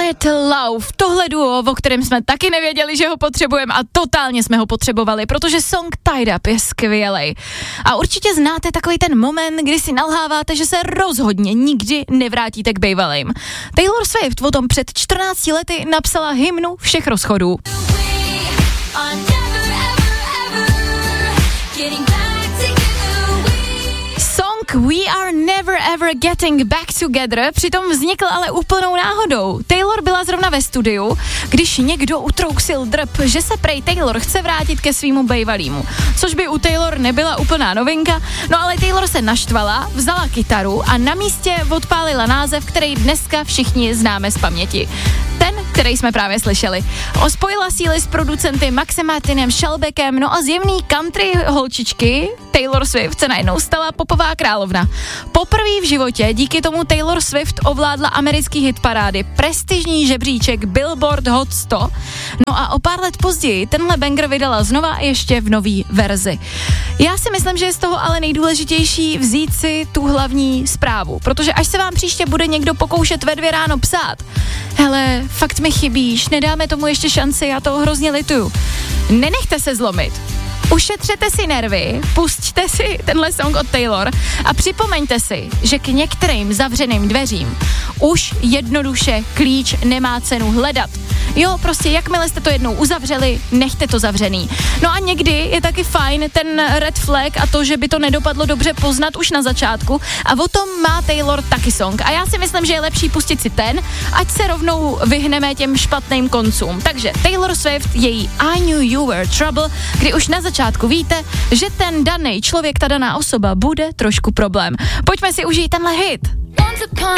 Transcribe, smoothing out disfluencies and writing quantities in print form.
Solid Love, tohle duo, o kterém jsme taky nevěděli, že ho potřebujeme a totálně jsme ho potřebovali, protože song Tied Up je skvělej. A určitě znáte takový ten moment, kdy si nalháváte, že se rozhodně nikdy nevrátíte k bejvalým. Taylor Swift o tom před 14 lety napsala hymnu všech rozchodů. We are never ever getting back together přitom vznikl ale úplnou náhodou. Taylor byla zrovna ve studiu, když někdo utrousil drb, že se prej Taylor chce vrátit ke svýmu bejvalýmu. Což by u Taylor nebyla úplná novinka, no ale Taylor se naštvala, vzala kytaru a na místě odpálila název, který dneska všichni známe z paměti. Ten, který jsme právě slyšeli. Ospojila síly s producenty Maxem Martinem, Shelbeckem, no a zjevný country holčičky Taylor Swift se najednou stala popová královna. Poprvé v životě díky tomu Taylor Swift ovládla americký hitparády, prestižní žebříček Billboard Hot 100, no a o pár let později tenhle banger vydala znova ještě v nový verzi. Já si myslím, že je z toho ale nejdůležitější vzít si tu hlavní zprávu, protože až se vám příště bude někdo pokoušet ve 2 ráno psát, hele, fakt mi chybíš, nedáme tomu ještě šanci, já toho hrozně lituju. Nenechte se zlomit. Ušetřete si nervy, pusťte si tenhle song od Taylor a připomeňte si, že k některým zavřeným dveřím už jednoduše klíč nemá cenu hledat. Jo, prostě jakmile jste to jednou uzavřeli, nechte to zavřený. No a někdy je taky fajn ten red flag a to, že by to nedopadlo dobře poznat už na začátku a o tom má Taylor taky song. A já si myslím, že je lepší pustit si ten, ať se rovnou vyhneme těm špatným koncům. Takže Taylor Swift, její I Knew You Were Trouble, kdy už na začátku víte, že ten daný člověk, ta daná osoba bude trošku problém. Pojďme si užít tenhle hit.